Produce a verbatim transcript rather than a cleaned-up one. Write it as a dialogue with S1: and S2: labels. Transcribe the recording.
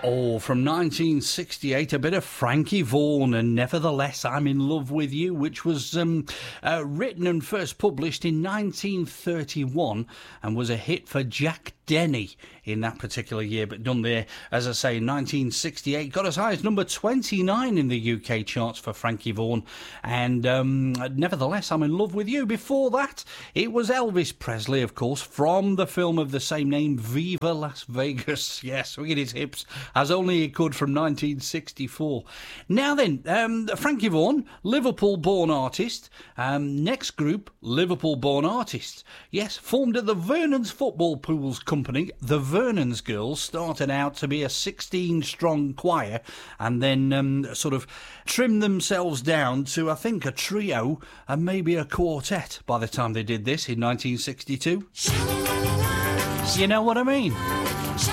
S1: Oh, from nineteen sixty-eight, a bit of Frankie Vaughan and Nevertheless I'm in Love with You, which was um, uh, written and first published in nineteen thirty-one and was a hit for Jack Denny in that particular year, but done there, as I say, in nineteen sixty-eight. Got as high as number twenty-nine in the U K charts for Frankie Vaughan, and um, Nevertheless I'm in Love with You. Before that, it was Elvis Presley, of course, from the film of the same name, Viva Las Vegas. Yes, swinging his hips as only he could, from nineteen sixty-four. Now then, um, Frankie Vaughan, Liverpool-born artist. Um, next group, Liverpool-born artists. Yes, formed at the Vernon's Football Pools Company. The Vernon's Girls started out to be a sixteen-strong choir and then um, sort of trimmed themselves down to, I think, a trio and maybe a quartet by the time they did this in nineteen sixty-two. You know what I mean?